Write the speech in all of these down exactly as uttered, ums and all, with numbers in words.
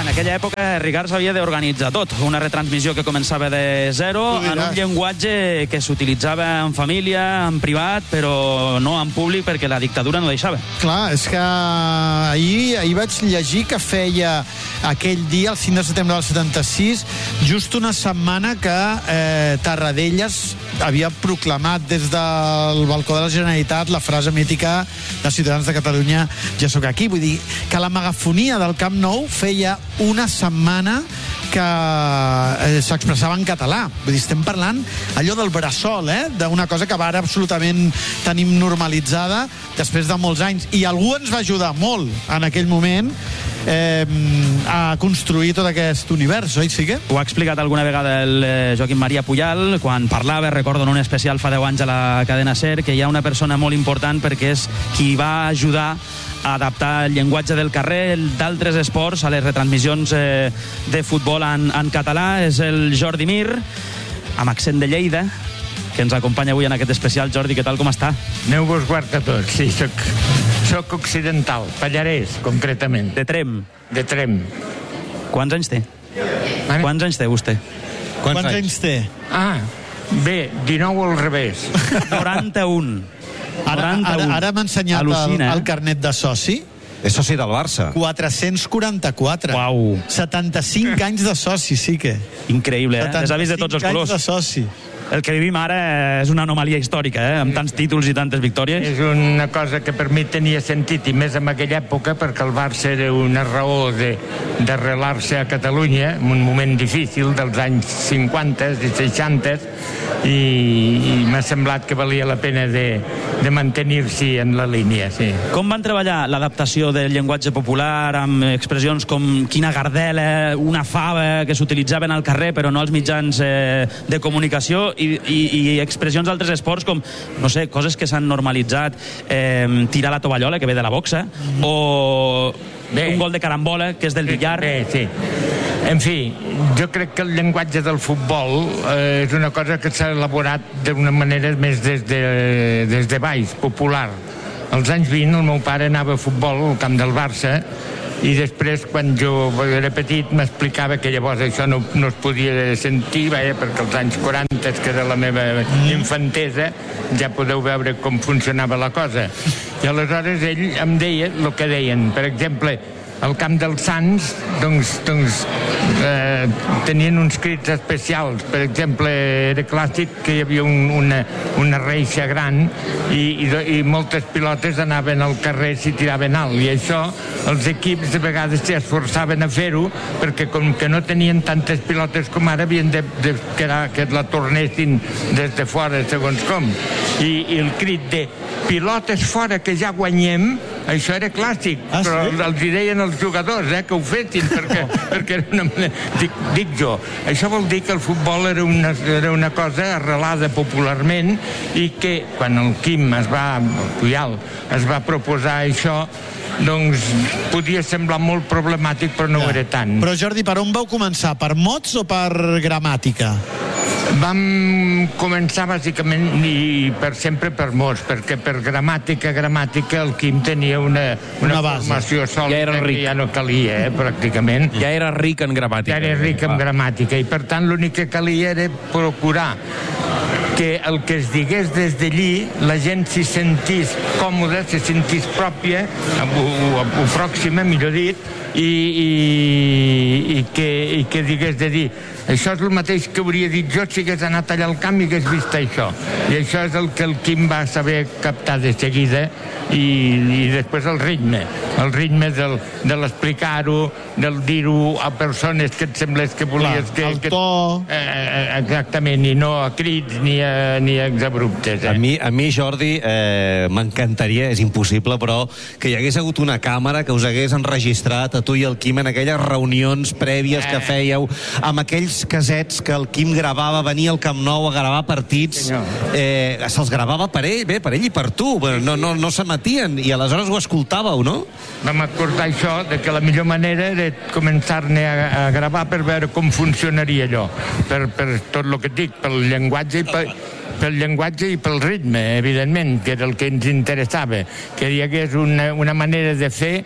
aquella època Ricard s'havia d'organitzar tot. Una retransmissió que començava de zero, en un llenguatge que s'utilitzava en família, en privat, però no en públic perquè la dictadura no deixava. Clar, és que ahir, ahir vaig llegir que feia aquell dia, el cinc de setembre del setanta-sis, just una setmana que eh, Tarradellas havia proclamat des del balcó de la Generalitat la frase mítica de Ciutadans de Catalunya, ja sóc aquí. Vull dir que la megafonia del Camp Nou feia una setmana que eh, s'expressava en català. Vull dir, estem parlant allò del bressol, eh? D'una cosa que ara absolutament tenim normalitzada després de molts anys. I algú ens va ajudar molt en aquell moment eh, a construir tot aquest univers, oi, sí que? Ho ha explicat alguna vegada el eh, Joaquim Maria Pujal, quan parlava, recordo en un especial fa deu anys a la cadena SER, que hi ha una persona molt important perquè és qui va ajudar a adaptar el llenguatge del carrer d'altres esports a les retransmissions eh, de futbol en, en català. És el Jordi Mir, amb accent de Lleida, que ens acompanya avui en aquest especial. Jordi, què tal, com està? Déu-vos guard a tots. Sí, soc, soc occidental, Pallarès, concretament. De Trem? De Trem. Quants anys té? Vale. Quants anys té vostè? Quants, Quants anys? anys té? Ah, bé, dinou al revés. noranta-un. Ara, ara, ara m'ha ensenyat el, eh? el carnet de soci. És soci del Barça. quatre-cents quaranta-quatre. Uau. setanta-cinc anys de soci, sí que. Increïble, eh? Les avis de tots els colors. setanta-cinc anys de soci. El que vivim ara és una anomalia històrica, eh? Amb tants títols i tantes victòries. És una cosa que per mi tenia sentit, i més en aquella època, perquè el Barça era una raó d'arrelar-se a Catalunya, en un moment difícil dels anys cinquanta i seixanta, i, i m'ha semblat que valia la pena de, de mantenir-s'hi en la línia, sí. Com van treballar l'adaptació del llenguatge popular amb expressions com quina gardela, una fava, que s'utilitzaven al carrer però no als mitjans eh, de comunicació, i, i, i expressions d'altres esports com, no sé, coses que s'han normalitzat, eh, tirar la tovallola, que ve de la boxa, mm-hmm. o bé, un gol de carambola, que és del billar. Bé, sí. En fi, jo crec que el llenguatge del futbol eh, és una cosa que s'ha elaborat d'una manera més des de, des de baix, popular. Als anys vint el meu pare anava a futbol al camp del Barça, i després, quan jo era petit, m'explicava que llavors això no, no es podia sentir, veia, perquè als anys quaranta, que era la meva infantesa, ja podeu veure com funcionava la cosa. I aleshores ell em deia el que deien. Per exemple, al camp dels Sants, doncs, doncs eh, tenien uns crits especials. Per exemple, era clàssic que hi havia un, una, una reixa gran i, i, i moltes pilotes anaven al carrer si tiraven alt, i això els equips de vegades s'esforçaven a fer-ho perquè com que no tenien tantes pilotes com ara havien de, de que, era, que la tornessin des de fora segons com, i, i el crit de pilotes fora que ja guanyem, això era clàssic, ah, però sí? Els hi deien els jugadors eh, que ho fessin perquè, perquè era una... dic, dic jo, això vol dir que el futbol era una, era una cosa arrelada popularment, i que quan el Quim es va, el Pujal es va proposar això, doncs podia semblar molt problemàtic, però no ja. Ho era tant. Però Jordi, per on vau començar? Per mots o per gramàtica? Vam començar bàsicament i per sempre per mots, perquè per gramàtica, gramàtica el Quim tenia una, una, una formació sòlida ja que ja no calia, eh, pràcticament. Ja era ric en gramàtica. Ja era ric en gramàtica, i per tant l'únic que calia era procurar que el que es digués des d'allí la gent s'hi sentís còmoda, s'hi sentís pròpia o, o, o pròxima, millor dit, i, i, i, que, i que digués de dir això és el mateix que hauria dit jo si hagués anat allà al camp i hagués vist això, i això és el que el Quim va saber captar de seguida, i, i després el ritme el ritme del, de l'explicar-ho, del dir-ho a persones que et semblés que volies que... El to... Que, eh, exactament, i no a crits ni a, ni a exabruptes. Eh? A, mi, a mi, Jordi, eh, m'encantaria, és impossible, però que hi hagués hagut una càmera que us hagués enregistrat a tu i el Quim en aquelles reunions prèvies que fèieu, amb aquells casets que el Quim gravava, venia al Camp Nou a gravar partits, eh, se'ls gravava per ell, bé, per ell i per tu, no, no, no s'emetien, i aleshores ho escoltàveu, no? Vam acordar això, de que la millor manera era començar-ne a, a gravar per veure com funcionaria allò, per, per tot el que et dic, pel llenguatge i per, pel llenguatge i pel ritme, evidentment, que era el que ens interessava, que hi hagués una, una manera de fer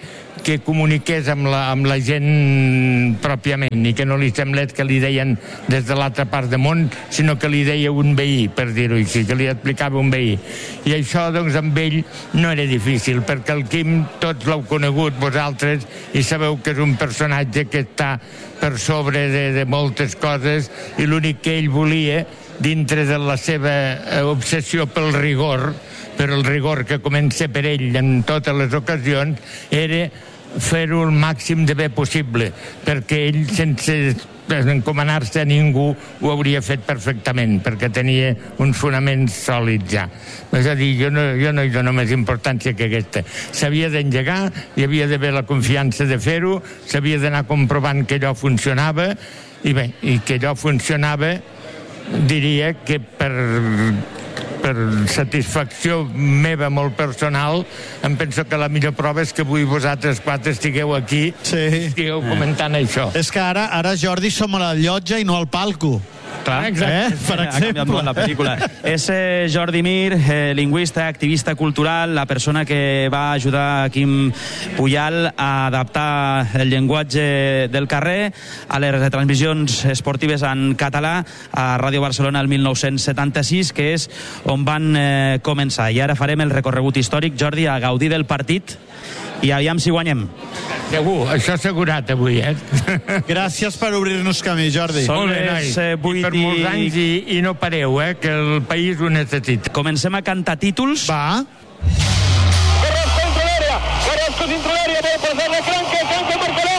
que comuniqués amb la, amb la gent pròpiament i que no li semblés que li deien des de l'altra part del món, sinó que li deia un veí, per dir-ho així, que li explicava un veí. I això, doncs, amb ell no era difícil, perquè el Quim tots l'heu conegut vosaltres i sabeu que és un personatge que està per sobre de, de moltes coses i l'únic que ell volia, dintre de la seva obsessió pel rigor, per el rigor que comença per ell en totes les ocasions, era fer-ho el màxim de bé possible, perquè ell, sense encomanar-se a ningú, ho hauria fet perfectament, perquè tenia uns fonaments sòlids ja. És a dir, jo no, jo no hi dono més importància que aquesta. S'havia d'engegar, hi havia d'haver la confiança de fer-ho, s'havia d'anar comprovant que allò funcionava, i bé, i que allò funcionava, diria que per... per satisfacció meva molt personal, em penso que la millor prova és que avui vosaltres quatre estigueu aquí, sí. estigueu comentant eh. això. És que ara, ara Jordi, som a la llotja i no al palco. Clar, eh? Per ha canviat molt la pel·lícula. És eh, Jordi Mir, eh, lingüista, activista cultural, la persona que va ajudar Quim Pujal a adaptar el llenguatge del carrer a les transmissions esportives en català a Ràdio Barcelona el mil nou-cents setanta-sis, que és on van eh, començar. I ara farem el recorregut històric, Jordi, a gaudir del partit i aviam si guanyem. Segur, això assegurat avui, eh? Gràcies per obrir-nos camí, Jordi. Són Molt bé, les noi. eh, vuit I per molts anys i, i no pareu, eh? Que el país ho necessita. Comencem a cantar títols. Va. Carrasco dentro del área, Carrasco dentro del área, puede pasar la Franca, Franca marcará.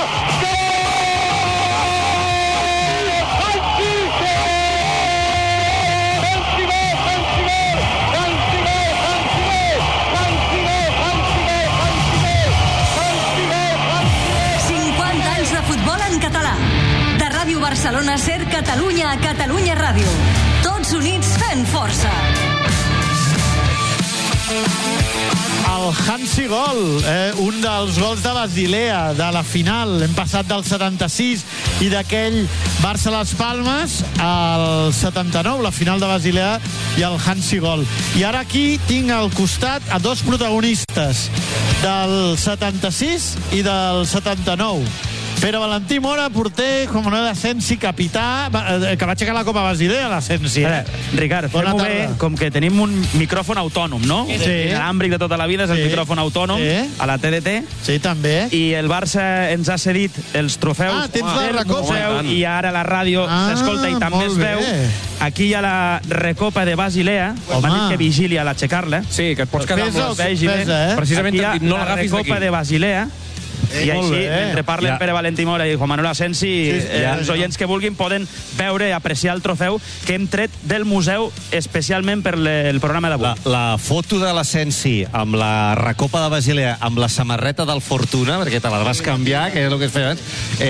Barcelona Ser Catalunya a Catalunya Ràdio. Tots units fent força. El Hansi Gol, eh, un dels gols de Basilea, de la final. Hem passat del setanta-sis i d'aquell Barça-Las Palmes al setanta-nou, la final de Basilea, i el Hansi Gol. I ara aquí tinc al costat a dos protagonistes del setanta-sis i del setanta-nou. Pere Valentí Mora, porter, com no, d'Asensi, capità, que va aixecar la Copa Basilea, l'Asensi. Eh? Ricard, fem-ho bé, com que tenim un micròfon autònom, no? Sí. L'àmbric de tota la vida és el Sí. micròfon autònom, Sí. a la T D T. Sí, també. I el Barça ens ha cedit els trofeus Ah, tens la del recopa. museu i ara la ràdio Ah, s'escolta i també molt es veu. bé. Aquí hi ha la recopa de Basilea. Home. M'han dit que vigili a l'aixecar-la. Sí, que et pots quedar amb Fes-ho, les... Vegi bé. fes-ho, eh? Precisament Aquí hi ha t'han dit, no la l'agafis recopa d'aquí. de Basilea. I molt així, bé. mentre parlen Ja. Pere Valentí Mora i Juan Manuel Asensi, Sí, sí, eh, ja. els oients que vulguin poden veure i apreciar el trofeu que hem tret del museu especialment per le, el programa d'avui. La, la foto de l'Asensi amb la recopa de Basilea, amb la samarreta del Fortuna, perquè te la vas canviar, que és el que es feia abans,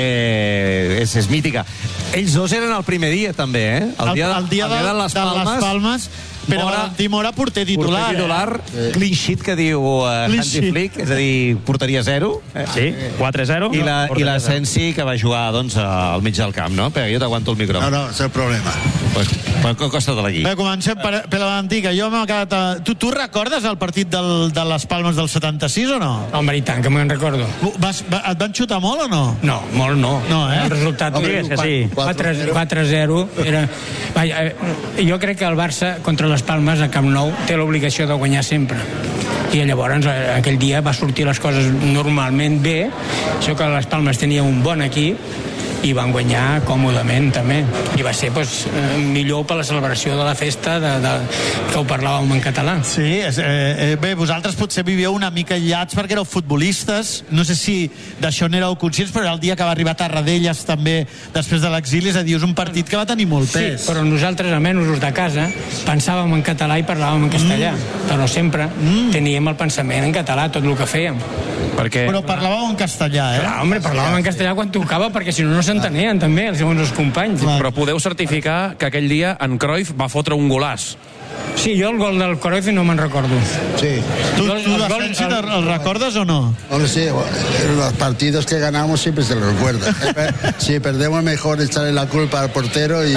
eh, és, és mítica. Ells dos eren el primer dia, també, eh? El, dia, el dia de, el dia de les Palmes, de les Palmes, Pere Mora- Valentí Mora, porter titular. porter titular, eh? clean sheet, que diu uh, Clean Hansi sheet. Flick, és a dir, porteria zero. Eh? Sí, quatre zero. I la, i Porteria la zero. Sensi, que va jugar doncs, al mig del camp, no? Però jo t'aguanto el micròfon. No, no, és el problema. Pues, pues costa-te aquí. Bé, comencem per, per Valentí, que jo m'ha quedat... A... Tu, tu recordes el partit del, de les Palmes del setanta-sis o no? Home, i tant, que me'n recordo. Vas, va, et van xutar molt o no? No, molt no. No, eh? El resultat Home, digues que sí. quatre zero. Era... Vaja, eh, jo crec que el Barça contra les Palmes a Camp Nou té l'obligació de guanyar sempre. I llavors eh, aquell dia va sortir les coses normalment bé. Això que les Palmes tenia un bon equip i van guanyar còmodament també, i va ser pues, eh, millor per la celebració de la festa de, de, que ho parlàvem en català. Sí, és, eh, eh, bé, vosaltres potser vivíeu una mica aïllats perquè éreu futbolistes, no sé si d'això n'éreu conscients, però el dia que va arribar a Tarradellas també després de l'exili, és a dir, és un partit que va tenir molt pes. Sí, però nosaltres, almenys els de casa, pensàvem en català i parlàvem en castellà, mm. però sempre mm. teníem el pensament en català, tot el que fèiem. Perquè... Però parlàveu en castellà, eh? Clar, home, parlàvem en castellà quan tocava, perquè si no, no s'entenien també, segons els companys. Clar. Però podeu certificar que aquell dia en Cruyff va fotre un golàs. Sí, jo el gol del Cruyff no me'n recordo. Sí. Tu, Jo tu el de gol- Sensi, el- el, el recordes o no? Hombre, sí, los partidos que ganamos siempre se los recuerda. Si perdemos, mejor echarle la culpa al portero y...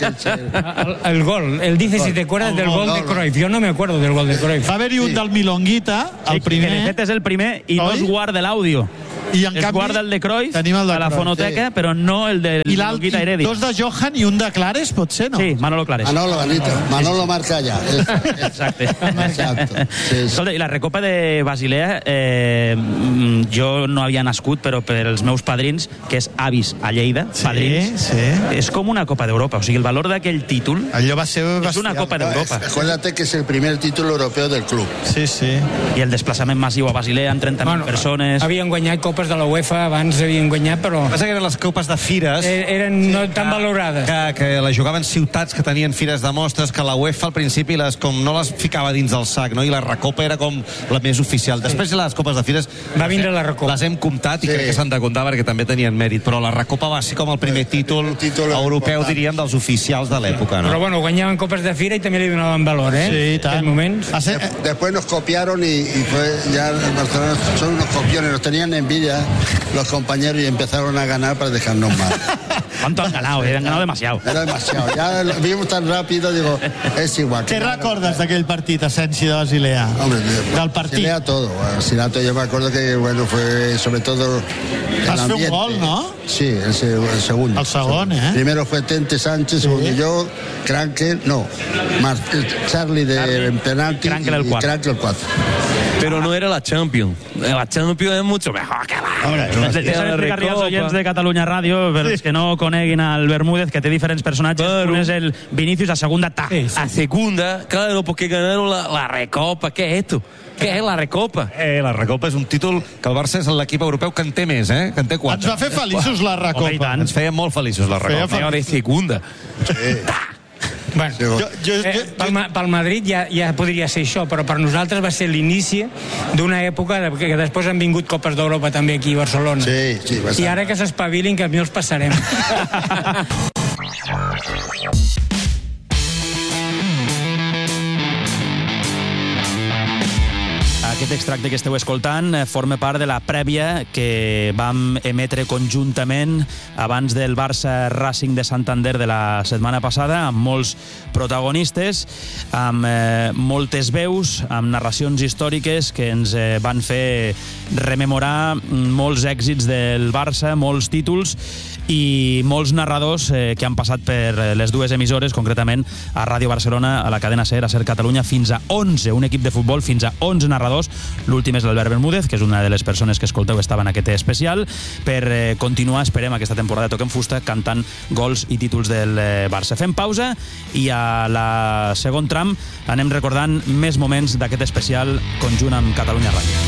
El, el gol, él dice si te acuerdas del gol de Cruyff. Yo no me acuerdo del gol de Cruyff. Va haver-hi un del Milonguita, el Sí, que de primer. fet és el primer i no Oi? es guarda l'àudio. I en es canvi, guarda el de Cruyff tenim el de a la Cruyff, fonoteca, sí. però no el de I l'altre, Nikita Heredia. dos de Johan i un de Clares, pot ser, no? Sí, Manolo Clares. Manolo, Anita. Manolo marca allà. Exacte. Exacto. Sí, sí. Escolta, i la Recopa de Basilea, eh, jo no havia nascut, però per els meus padrins, que és avis a Lleida, Sí, padrins, sí. és com una Copa d'Europa. O sigui, el valor d'aquell títol Allò va ser és una Copa d'Europa. Acuérdate que es el primer título europeo del club. Sí, sí. I el desplaçament massiu a Basilea amb trenta mil persones. Havien guanyat copes de la UEFA, abans havien guanyat, però El que passa que eren les copes de fires eh, eren no tan valorades. que, que les jugaven ciutats que tenien fires de mostres, que la UEFA al principi les, com no les ficava dins del sac, no? I la Recopa era com la més oficial. Després les copes de fires Va vindre la Recopa. les hem comptat i Sí. crec que s'han de comptar perquè també tenien mèrit, però la Recopa va ser com el primer títol, títol europeu, important. diríem, dels oficials de l'època, no? Però bueno, guanyaven copes de fira i també li donaven valor, eh? Sí, i tant. En aquell moment. Va ser, eh, Después nos copiaron y, y fue ya en Barcelona son unos copiones, nos tenían envidia los compañeros y empezaron a ganar para dejarnos mal. ¿Cuánto han ganado? Eh? Han ganado demasiado. Era demasiado. Ya lo vimos tan rápido, digo, es igual. què recordes d'aquell partit, Asensi, de Basilea? Hombre, Del partit. Basilea todo. Basilea, yo me acuerdo que bueno fue sobre todo el Vas fer un ambiente. gol, no? Sí, el, se- el segundo. El segon, eh? Primero fue Tente Sánchez, segundo yo, Crankel, no, Mar- Charlie de Charlie, penalti Crankel el y cuatro. Crankel el cuatro. Pero no era la Champions. La Champions es mucho mejor que la... Hombre, Deixa'm explicar-li als oients de Catalunya Ràdio, per els que no coneguin al Bermúdez, que té diferents personatges. Claro. Un és el Vinicius, a segunda ta. Sí, sí. A segunda, claro, porque ganaron la, la Recopa. ¿Qué es esto? ¿Qué es la Recopa? Eh, la Recopa és un títol que el Barça és l'equip europeu que en té més, eh? Que en té Ens quatre. va fer feliços la Home, i Recopa. tant. Ens feia molt feliços la Feia Recopa. Venga, de segunda. Bueno, Jo, jo, eh, jo, pel, Ma- pel Madrid ja, ja podria ser això, però per nosaltres va ser l'inici d'una època de, que després han vingut Copes d'Europa també aquí a Barcelona. Sí, sí, va I ser. ara que s'espavilin, que millor els passarem. Aquest extracte que esteu escoltant eh, forma part de la prèvia que vam emetre conjuntament abans del Barça Racing de Santander de la setmana passada, amb molts protagonistes, amb eh, moltes veus, amb narracions històriques que ens eh, van fer rememorar molts èxits del Barça, molts títols i molts narradors eh, que han passat per les dues emissores, concretament a Ràdio Barcelona, a la cadena SER, a SER Catalunya, fins a onze, un equip de futbol, fins a onze narradors. L'últim és l'Albert Bermúdez, que és una de les persones que escolteu estava en aquest especial, per eh, continuar, esperem, aquesta temporada de Toquem Fusta, cantant gols i títols del eh, Barça. Fem pausa i a la segon tram anem recordant més moments d'aquest especial conjunt amb Catalunya Ràdio.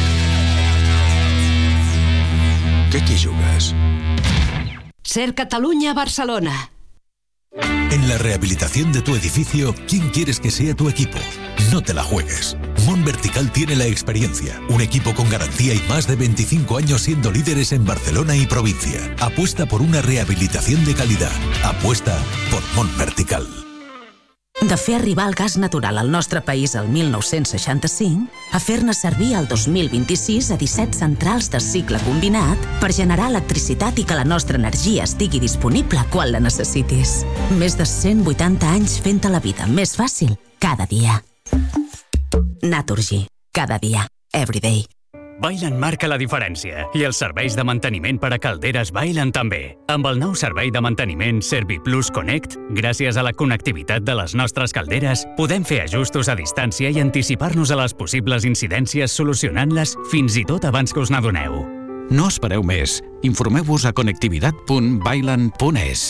¿Qué te jugas? SER Catalunya Barcelona. En la rehabilitación de tu edificio, ¿quién quieres que sea tu equipo? No te la juegues. Mont Vertical tiene la experiencia, un equipo con garantía y más de veinticinco años siendo líderes en Barcelona y provincia. Apuesta por una rehabilitación de calidad. Apuesta por Mont Vertical. De fer arribar el gas natural al nostre país el mil nou-cents seixanta-cinc a fer-ne servir el dos mil vint-i-sis a disset centrals de cicle combinat per generar electricitat i que la nostra energia estigui disponible quan la necessitis. Més de cent vuitanta anys fent-te la vida més fàcil cada dia. Naturgy. Cada dia. Every day. Vaillant marca la diferència i els serveis de manteniment per a calderes Vaillant també. Amb el nou servei de manteniment ServiPlus Connect, gràcies a la connectivitat de les nostres calderes, podem fer ajustos a distància i anticipar-nos a les possibles incidències solucionant-les fins i tot abans que us n'adoneu. No espereu més. Informeu-vos a connectivitat punt vaillant punt es.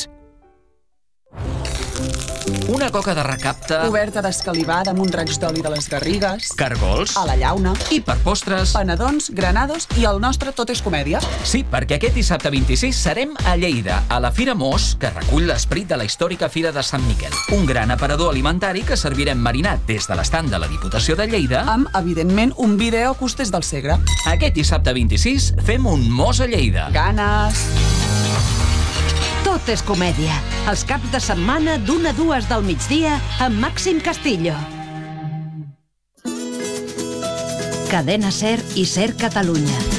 Una coca de recapte... Coberta d'escalivada amb un raig d'oli de les Garrigues. Cargols... A la llauna. I per postres... Panadons, granados i el nostre Tot és comèdia. Sí, perquè aquest dissabte vint-i-sis serem a Lleida, a la Fira Mos, que recull l'esperit de la històrica Fira de Sant Miquel. Un gran aparador alimentari que servirem marinat des de l'estand de la Diputació de Lleida... Amb, evidentment, un vídeo Costés del Segre. Aquest dissabte vint-i-sis fem un Mos a Lleida. Ganes... Tot és comèdia. Els caps de setmana d'una a dues del migdia amb Màxim Castillo. Cadena SER i SER Catalunya.